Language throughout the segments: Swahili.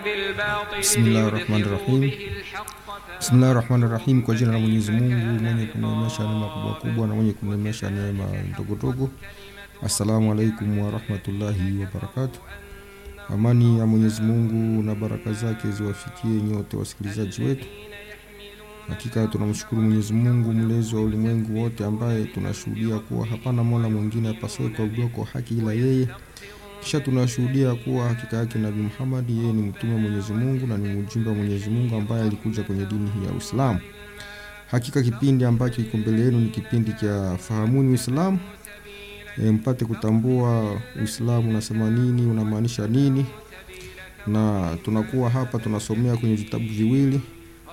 Bismillahirrahmanirrahim. Bismillahirrahmanirrahim, kwa jina la Mwenyezi Mungu mwenye kuneemesha neema kubwa kubwa na mwenye kuneemesha neema ndogo ndogo. Assalamu alaikum wa rahmatullahi wa barakatuh. Amani ya Mwenyezi Mungu na baraka zake ziwafikie nyote wasikilizaji wetu. Hakika tunamshukuru Mwenyezi Mungu mlezi wa ulimwengu wote, ambaye tunashuhudia kuwa hapana mola mwingine apasaye kuabudiwa kwa haki ila yeye. Kisha tunashuhudia kuwa hakika yake Nabii Muhammad yeye ni mtume wa Mwenyezi Mungu na ni mjumbe wa Mwenyezi Mungu ambaye alikuja kwenye dini hii ya Uislamu. Hakika kipindi ambacho kiko mbele yenu ni kipindi cha Fahamuni Uislamu. Mpate kutambua Uislamu unasema nini, unamaanisha nini. Na tunakuwa hapa tunasomea kwenye vitabu viwili,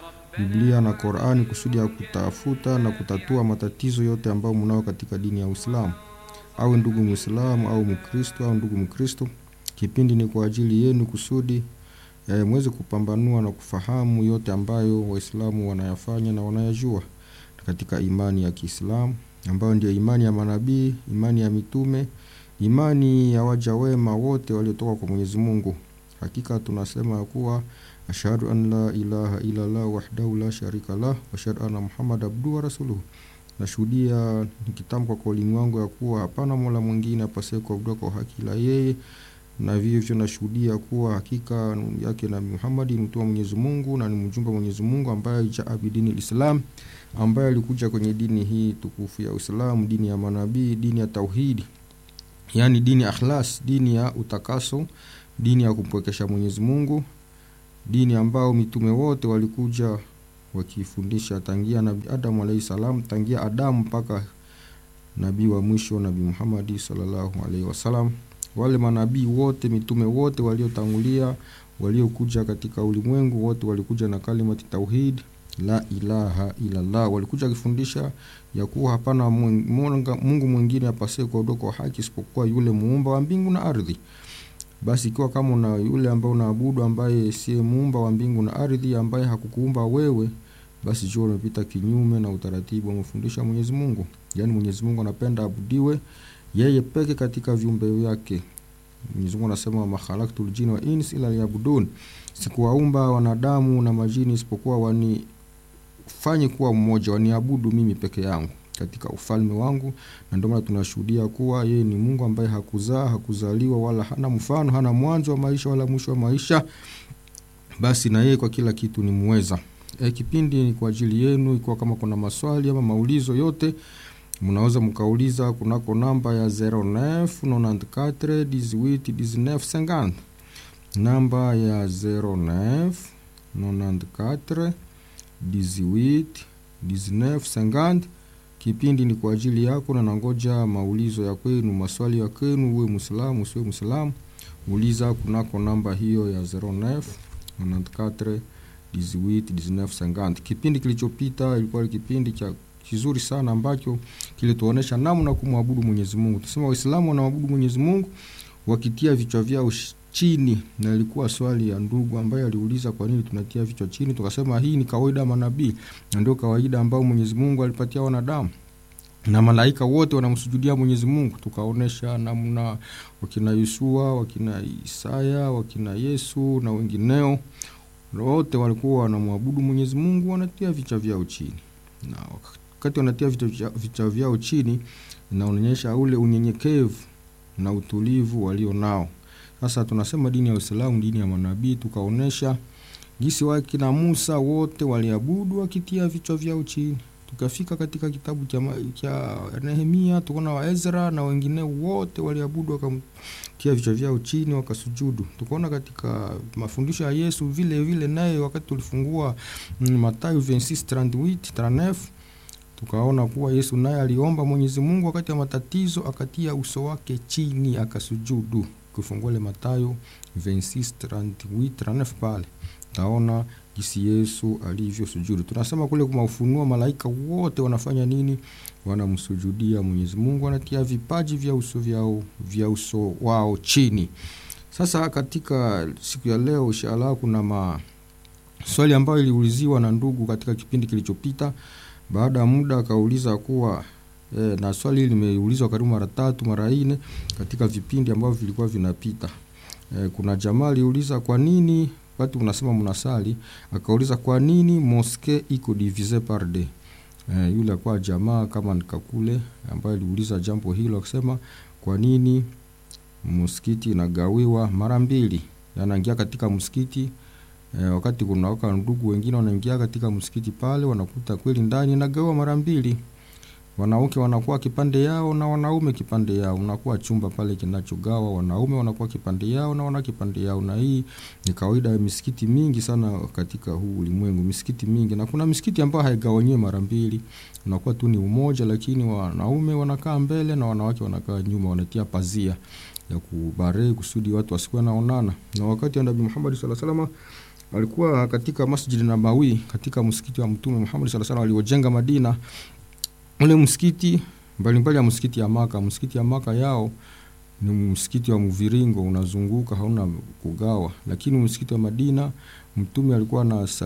Biblia na Qur'ani, kusudi ya kutafuta na kutatua matatizo yote ambayo mnao katika dini ya Uislamu. Au ndugu Muislamu au Mkristo au ndugu Mkristo, kipindi ni kwa ajili yenu kusudi mweze kupambanua na kufahamu yote ambayo Waislamu wanayafanya na wanayajua katika imani ya Kiislamu, ambayo ndio imani ya manabii, imani ya mitume, imani ya waja wema wote waliotoka kwa Mwenyezi Mungu. Hakika tunasema kuwa ashhadu an la ilaha illa Allah wahdahu la sharika lah wa ashhadu anna Muhammad abduhu wa rasuluhu. Nashuhudia nikitamka kwa ulimi wangu ya kuwa hapana mola mwingine apasaye kuabudiwa kwa haki ila yeye, na vivyo nashuhudia kuwa hakika yake na Muhammad mtume wa Mwenyezi Mungu na ni mjumbe wa Mwenyezi Mungu ambaye jaa bidini Islam, ambaye alikuja kwenye dini hii tukufu ya Uislamu, dini ya manabii, dini ya tauhidi, yani dini ya ikhlas, dini ya utakaso, dini ya kumpwekesha Mwenyezi Mungu, dini ambao mitume wote walikuja wakifundisha tangia Nabii Adam alayhi salam, tangia Adam mpaka nabii wa mwisho Nabii Muhammad sallallahu alaihi wasallam. Wale manabii wote, mitume wote waliotangulia, waliokuja katika ulimwengu wote walikuja na kalimati tauhid, la ilaha illa Allah. Walikuja kufundisha ya kuwa hapana Mungu mwingine apasaye kuabudiwa kwa haki isipokuwa yule muumba wa mbingu na ardhi. Basi ikiwa kama una yule ambaye unaabudu ambaye si muumba wa mbingu na ardhi, ambaye hakukuumba wewe, basi jua umepita kinyume na utaratibu wa mafundisho ya Mwenyezi Mungu. Yani Mwenyezi Mungu anapenda abudiwe yeye peke katika viumbe vyake. Mwenyezi Mungu anasema ma khalaqtul jinna wa insa illa liya'budun, sikuwaumba wanadamu na majini isipokuwa wanifanye kuwa mmoja, waniabudu mimi peke yangu katika ufalme wangu. Na ndio maana tunashuhudia kuwa yeye ni Mungu ambaye hakuzaa, hakuzaliwa, wala hana mfano, hana mwanzo wa maisha wala mwisho wa maisha. Basi na yeye kwa kila kitu ni muweza. Kipindi ni kwa ajili yenu. Ikiwa kama kuna maswali ama maulizo yote, mnaweza mkauliza kunako namba ya 0994181950, namba ya 0994181950. Kipindi ni kwa ajili yako na nangoja maulizo ya kwenu, maswali ya kwenu, uwe Muislamu usiwe Muislamu. Uliza kunako namba hiyo ya 0994181950. Kipindi kilichopita ilikuwa kipindi cha kizuri sana ambacho kilituonesha namna kumwabudu Mwenyezi Mungu. Tusema Waislamu wanaabudu Mwenyezi Mungu wakitia vichwa vyao chini, na ilikuwa swali ya ndugu ambaye aliuliza kwa nini tunatia vichwa chini. Tukasema hii ni kawaida manabii, na ndio kawaida ambao Mwenyezi Mungu alipatia wanadamu, na malaika wote wanamsujudia Mwenyezi Mungu. Tukaonesha namna wakina Yusua, wakina Isaya, wakina Yesu na wengineo wote walikuwa wanamwabudu Mwenyezi Mungu, wanatia vichwa vyao chini. Na wakati wanatia vichwa vyao chini, inaonyesha ule unyenyekevu na utulivu walio nao. Sasa tunasema dini ya Uislamu, dini ya manabii. Tukaonesha jinsi wakina Musa wote waliabudu wakitia vichwa vyao chini. Tukafika katika kitabu cha Nehemia, tukaona wa Ezra na wengine wote waliabudu wakamtia vichwa vyao chini wakasujudu. Tukaona katika mafundisho ya Yesu vile vile, naye wakati tulifungua Mathayo 26:38, tukaona kuwa Yesu naye aliomba Mwenyezi Mungu wakati wa matatizo, akatia uso wake chini akasujudu. Kufungua ile Mathayo 26:38 pale taona jinsi Yesu alivyo sujudu. Tunasema kule kwa Ufunuo malaika wote wanafanya nini? Wanamsujudia Mwenyezi Mungu, wanatia vipaji vya uso wao chini. Sasa katika siku ya leo inshallah kuna swali ambayo iliuliziwa na ndugu katika kipindi kilichopita. Baada ya muda akauliza kuwa na swali limeulizwa karibu mara 3 mara 4 katika vipindi ambavyo vilikuwa vinapita. Kuna jamaa aliuliza kwa nini wakati unasema mnasali, akauliza kwa nini mosquée iko divisé par deux. Yule kwa jamaa kama nikakule ambaye aliuliza jambo hilo akisema kwa nini msikiti inagawiwa mara mbili. Anaingia katika msikiti wakati kuna ndugu wengine wanaingia katika msikiti pale, wanakuta kweli ndani inagawiwa mara mbili. Wanawake wanakuwa kipande yao na wanaume kipande yao. Unakuwa chumba pale kinachogawa, wanaume wanakuwa kipande yao na wanawake kipande yao. Na hii ni kawaida ya misikiti mingi sana katika huu ulimwengu, misikiti mingi. Na kuna misikiti ambayo haigawanywi mara mbili, unakuwa tu ni umoja, lakini wanaume wanakaa mbele na wanawake wanakaa nyuma, wanatia pazia ya kubare kusudi watu wasikuwe naonana. Na wakati Nabii Muhammad sallallahu alaihi wasallam alikuwa katika Masjid Nabawi, katika msikiti wa Mtume Muhammad sallallahu alaihi wasallam aliojenga Madina, ule msikiti mbalimbali ya msikiti ya Maka. Msikiti ya Maka yao ni msikiti wa mviringo, unazunguka, hauna kugawa. Lakini msikiti wa Madina, Mtume alikuwa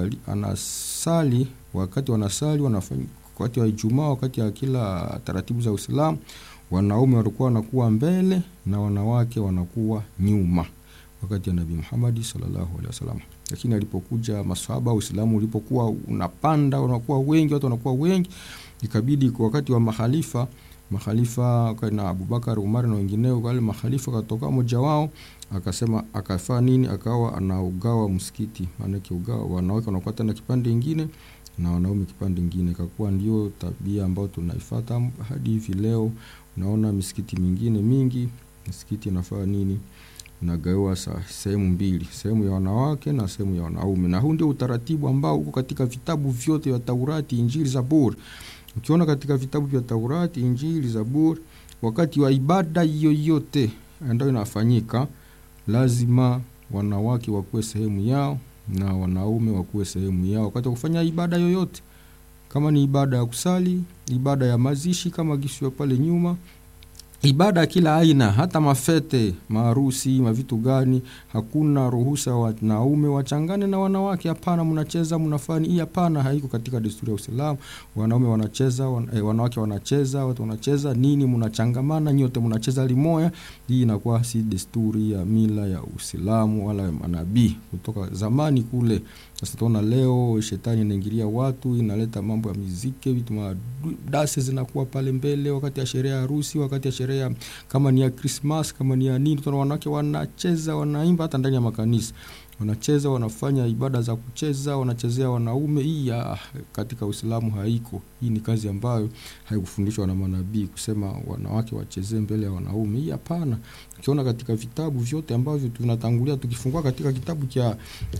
anasali wakati wanasali, wanafanya wakati wa Ijumaa, wakati ya kila taratibu za Uislamu, wanaume walikuwa wanakuwa mbele na wanawake wanakuwa nyuma wakati ya Nabii Muhammad sallallahu alaihi wasallam. Lakini alipokuja maswahaba, Uislamu ulipokuwa unapanda, unakuwa wengi, watu wanakuwa wengi, ikabidi kwa wakati wa mahalifa kana Abubakar, Umar na wengineo, wale mahalifa katoka mmoja wao akasema akafaa nini, akawa anaugawa msikiti. Maana ugawa, wanawake wanakuwa tena kipande kingine na wanaume kipande kingine. Ikakuwa ndio tabia ambayo tunaifuata hadi hivi leo. Unaona misikiti mingine mingi, misikiti inafaa nini, inagawa sehemu mbili, sehemu ya wanawake na sehemu ya wanaume. Na huu ndio utaratibu ambao uko katika vitabu vyote vya Taurati, Injili, Zaburi. Ukiona katika vitabu vya Taurati, Injili, Zaburi, wakati wa ibada yoyote ndio inafanyika, lazima wanawake wakuwe sehemu yao na wanaume wakuwe sehemu yao wakati wa kufanya ibada yoyote. Kama ni ibada ya kusali, ibada ya mazishi kama gisho pale nyuma, ibada kila aina, hata mafete, maharusi, mavitu gani, hakuna ruhusa wanaume wachangane na wanawake. Hapana, mnacheza mnafanya hii, hapana, haiko katika desturi ya Uislamu. Wanaume wanacheza, wanawake wanacheza, watu wanacheza, nini mnachangamana nyote mnacheza limoya. Hii inakuwa si desturi ya mila ya Uislamu wala manabii kutoka zamani kule. Sasa tunaona leo shetani inaingilia watu, inaleta mambo ya muziki, vitu madase zinakuwa pale mbele wakati ya sherehe ya harusi, wakati ya sherehe kama ni ya Christmas, kama ni ya nini, tunaona wanawake wanacheza, wanaimba hata ndani ya makanisa. Wanacheza, wanafanya ibada za kucheza, wanachezea wanaume. Hii katika Uislamu haiko. Hii ni kazi ambayo haikufundishwa na manabii kusema wanawake wachezee mbele ya wanaume. Hii hapana. Ukiona katika vitabu vyote ambavyo tunatangulia, tukifungua katika kitabu cha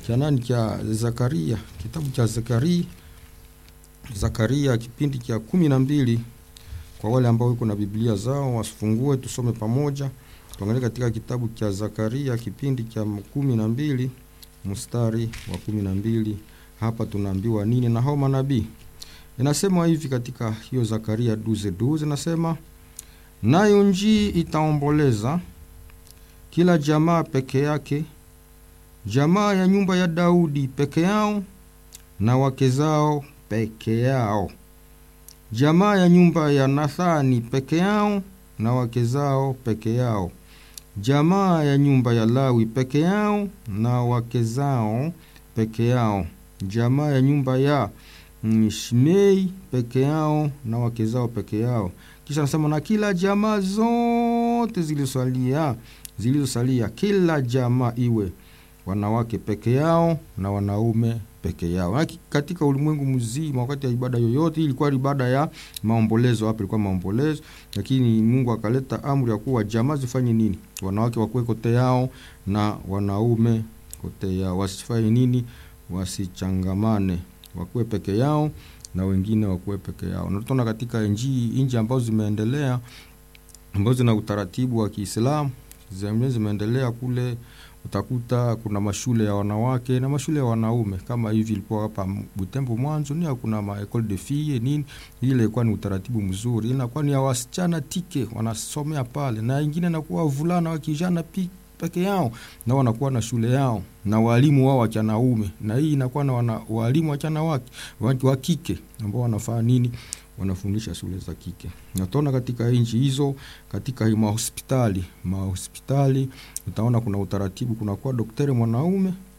Zakaria, kitabu cha Zakaria kipindi cha 12, kwa wale ambao wako na Biblia zao wasifungue tusome pamoja. Tuangalie katika kitabu cha Zakaria kipindi cha 12 mstari wa 12. Hapa tunaambiwa nini na hao manabii? Inasema hivi katika hiyo Zakaria 12, inasema nayo nchi itaomboleza kila jamaa peke yake, jamaa ya nyumba ya Daudi peke yao na wake zao peke yao, jamaa ya nyumba ya Nathani peke yao na wake zao peke yao, jamaa ya nyumba ya Lawi peke yao na wake zao peke yao, jamaa ya nyumba ya Shimei peke yao na wake zao peke yao. Kisha nasema na kila jamaa zote zilizosalia kila jamaa iwe wanawake peke yao na wanaume peke yao. Katika ulimwengu mzima wakati ya ibada yoyote, ilikuwa ibada ya maombolezo. Hapa ilikuwa maombolezo, lakini Mungu akaleta amri ya kuwa jamaa zifanye nini? Wanawake wakuwe kote yao na wanaume kote yao. Wasifanye nini? Wasichangamane, wakuwe peke yao na wengine wakuwe peke yao. Na tunaona katika nchi ambazo zimeendelea, ambazo zina utaratibu wa Kiislamu, zimeendelea kule, utakuta kuna mashule ya wanawake na mashule ya wanaume. Kama hivi ilikuwa hapa Butembo mwanzo, ni kuna ma école de filles nini, ile ilikuwa ni utaratibu mzuri. Inakuwa ni ya wasichana tike wanasomea pale, na wengine nakuwa wavulana wa kijana peke yao na wanakuwa na shule yao na walimu wao wa wanaume. Na hii inakuwa na walimu wa kike ambao wanafanya nini? Wanafundisha shule za kike. Na tunaona katika nchi hizo, katika mahospitali utaona kuna utaratibu, kuna kwa daktari mwanaume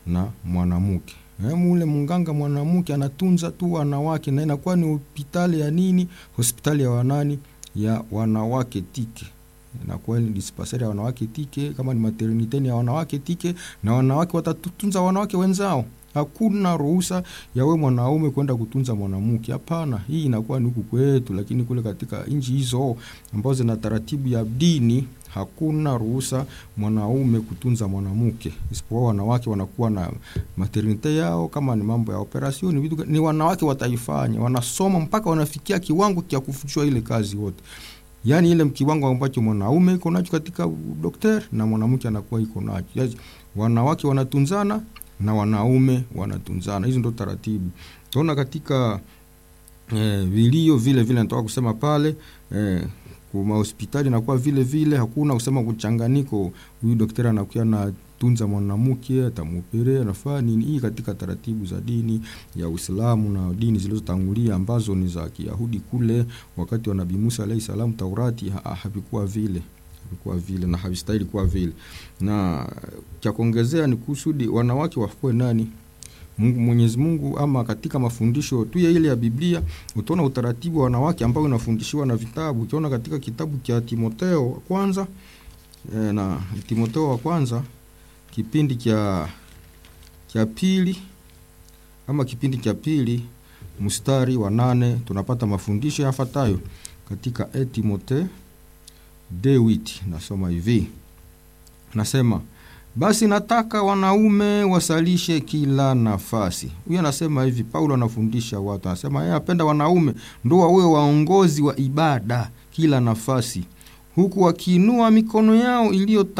na mwanamke. Mule mganga mwanamke anatunza tu wanawake, na inakuwa ni hospitali ya nini? Hospitali ya wanani? Ya wanawake tike. Inakuwa ni dispensari ya wanawake tike, kama ni maternity ya wanawake tike, na wanawake watatunza wanawake wenzao. Hakuna ruhusa ya wewe mwanaume kwenda kutunza mwanamke. Hapana, hii inakuwa ni huku kwetu, lakini kule katika nchi hizo ambazo zina taratibu ya dini, hakuna ruhusa mwanaume kutunza mwanamke. Isipokuwa wanawake wanakuwa na maternity yao, kama ni mambo ya operation vitu ni wanawake wataifanya. Wanasoma mpaka wanafikia kiwango cha kufundishwa ile kazi wote. Yaani ile kiwango ambacho mwanaume iko nacho katika daktari na mwanamke anakuwa iko nacho. Yaani wanawake wanatunzana na wanaume wanatunzana. Hizo ndio taratibu. Tunaona katika vilio vile vile nataka kusema pale kwa hospitali na kwa vile vile hakuna kusema kuchanganiko. Huyu daktari anakuwa na tunza mwanamke, atamopere, anafanya nini. Hii katika taratibu za dini ya Uislamu na dini zilizotangulia ambazo ni za Kiyahudi kule wakati wa Nabii Musa alayhi salam, Taurati havikuwa vile. Kwa vile na havistahili kwa vile. Na cha kuongezea ni kusudi wanawake wafuwe nani? Mwenyezi Mungu, ama katika mafundisho tu ya ile ya Biblia utaona utaratibu wa wanawake ambao unafundishiwa na vitabu. Utaona katika kitabu cha Timotheo wa kwanza na Timotheo wa kwanza kipindi cha pili, ama kipindi cha pili mstari wa 8 tunapata mafundisho yafuatayo katika Timotheo Dewit. Nasoma hivi. Nasema, basi nataka wanaume wasalishe kila nafasi. Huyu anasema hivi, Paulo anafundisha watu. Anasema yeye anapenda wanaume ndio wawe waongozi wa ibada kila nafasi, huku wakiinua mikono yao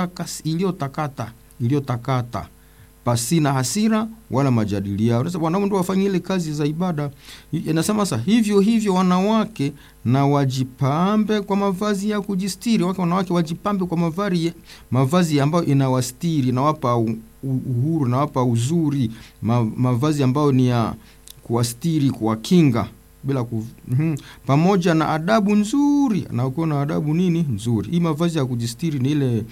iliyotakata pasina hasira wala majadiliano. Sasa wanaume ndio wafanye ile kazi za ibada. Inasema sasa hivyo wanawake na wajipambe kwa mavazi ya kujistiri. Wanawake wajipambe kwa mavazi ambayo inawastiri, na wapa uhuru, na wapa uzuri, mavazi ambayo ni ya kuwastiri, kuwakinga bila pamoja na adabu nzuri. Na uko na adabu nini nzuri. Hii mavazi ya kujistiri ni ile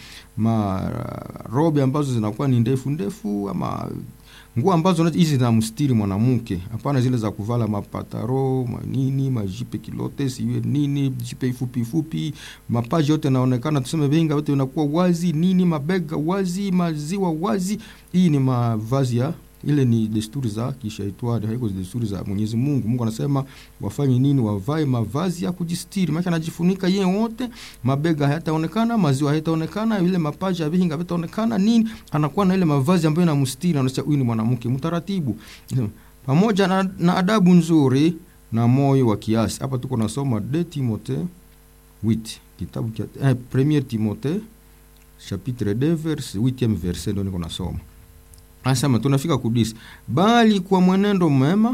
robe ambazo zinakuwa ni ndefu, ama nguo ambazo hizi zinamstiri mwanamke. Hapana zile za kuvala mapataro, manini, majipe kilote, siwe nini, jipe fupi, mapaji yote yanaonekana, tuseme benga yote inakuwa wazi, nini, mabega wazi, maziwa wazi. Hii ni mavazi ya ile ni desturi za kishaitani, haiko desturi za Mwenyezi Mungu. Mungu anasema wafanye nini? Wavae mavazi ya kujistiri. Maana anajifunika yeye wote, mabega hayataonekana, maziwa hayataonekana, ile mapaja ya vinga hayataonekana nini, anakuwa na ile mavazi ambayo inamstiri. Anasema huyu ni mwanamke mtaratibu, pamoja na adabu nzuri na moyo wa kiasi. Hapa tuko nasoma de Timothée 8, kitabu cha 1 Timothée chapitre 2 verset 8e verset ndio niko nasoma. Anasema tunafika kudisi, bali kwa mwenendo mwema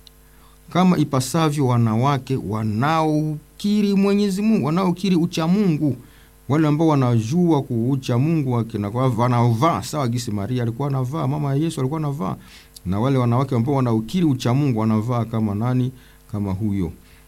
kama ipasavyo wanawake wanaokiri Mwenyezi Mungu, wanaokiri ucha Mungu, wale ambao wanajua kuucha Mungu wake, na kwa wanaovaa sawa gisi Maria alikuwa anavaa, mama Yesu alikuwa anavaa, na wale wanawake ambao wanaokiri ucha Mungu wanavaa kama nani? Kama huyo.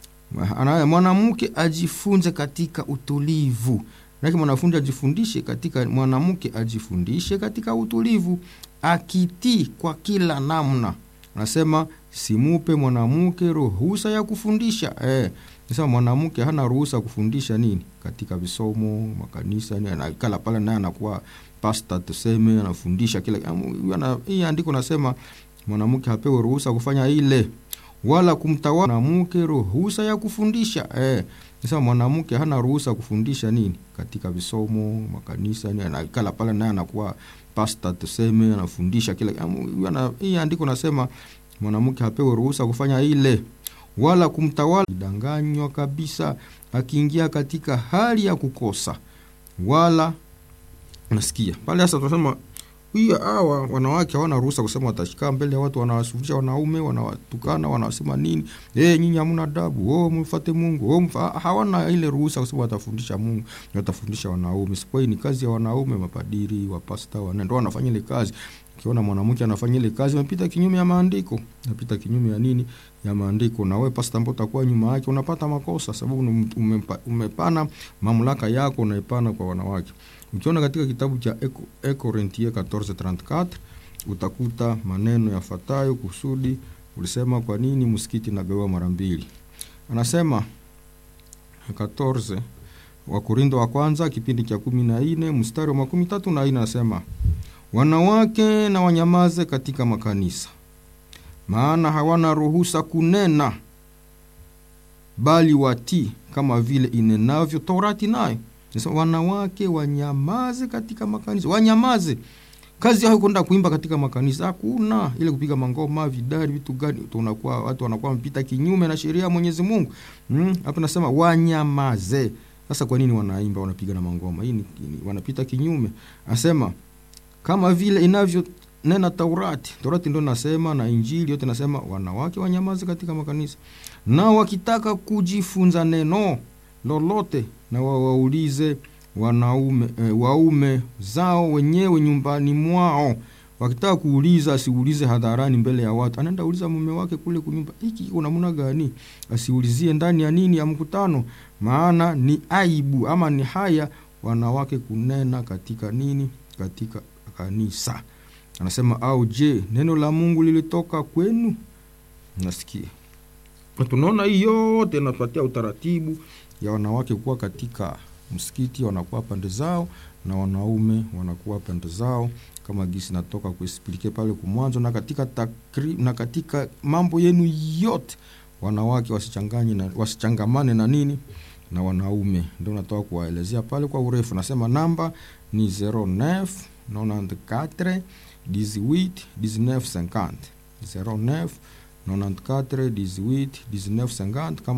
Mwanamke ajifunze katika utulivu. Lakini mwanafunzi ajifundishe katika, mwanamke ajifundishe katika utulivu, akitii kwa kila namna. Anasema simupe mwanamke ruhusa ya kufundisha. Sasa mwanamke hana ruhusa kufundisha nini? Katika visomo, makanisa, ni anakala pale naye anakuwa pastor tuseme, anafundisha kila. Hii andiko nasema mwanamke hapewi ruhusa kufanya ile, wala kumtawala mwanamke ruhusa ya kufundisha. Sasa mwanamke hana ruhusa kufundisha nini? Katika visomo, makanisa, ni anakala pale naye anakuwa pastor tuseme, anafundisha kila. Hii andiko nasema mwanamke hapewi ruhusa kufanya ile, wala kumtawala. Danganywa kabisa akiingia katika hali ya kukosa, wala nasikia pale. Sasa tunasema huyu hawa wanawake hawana ruhusa kusema watashika mbele ya watu, wanawasufisha wanaume, wanawatukana, wanasema nini, nyinyi hamna adabu, mfuate Mungu, hawana ile ruhusa kusema watafundisha Mungu, watafundisha wanaume. Sipo, hii ni kazi ya wanaume, mapadiri, wapasta, ndio wanafanya ile kazi. Ukiona mwanamke anafanya ile kazi, unapita kinyume ya maandiko, unapita kinyume ya nini? Ya maandiko. Na wewe pastor ambaye utakuwa nyuma yake unapata makosa, sababu umepana mamlaka yako, unaipana kwa wanawake. Ukiona katika kitabu cha Corinthiens 14:34 utakuta maneno yafuatayo kusudi ulisema kwa nini msikiti nagawa mara mbili. Anasema 14 Wakorintho wa kwanza kipindi cha 14 mstari wa 34 anasema wanawake na wanyamaze katika makanisa, maana hawana ruhusa kunena, bali watii kama vile inenavyo Torati nayo. Sasa wanawake wanyamaze katika makanisa, wanyamaze. Kazi yao kwenda kuimba katika makanisa hakuna, ile kupiga mangoma, vidari, vitu gani, tunakuwa watu wanakuwa mpita kinyume na sheria ya Mwenyezi Mungu. Hapa nasema wanyamaze. Sasa kwa nini wanaimba, wanapiga na mangoma? Hii wanapita kinyume. Anasema kama vile inavyo nena Taurati. Taurati ndio nasema na Injili yote nasema wanawake wanyamaze katika makanisa. Na wakitaka kujifunza neno lolote na waulize waume zao wenyewe nyumbani mwao. Wakitaka kuuliza asiulize hadharani mbele ya watu. Anaenda uliza mume wake kule kunyumba. Hiki iko namna gani? Asiulizie ndani ya nini ya mkutano, maana ni aibu ama ni haya wanawake kunena katika nini? Katika kanisa. Anasema au je, neno la Mungu lilitoka kwenu? Nasikia. Tunaona hiyo yote inapatia utaratibu ya wanawake kuwa katika msikiti, wanakuwa pande zao na wanaume wanakuwa pande zao, kama gisi natoka kuexplike pale kumwanzo. Na katika mambo yenu yote wanawake wasichangamane na nini? Na wanaume. Ndio natoka kuwaelezea pale kwa urefu. Nasema namba ni 09 94 18 19 50 09 94 18 19 50.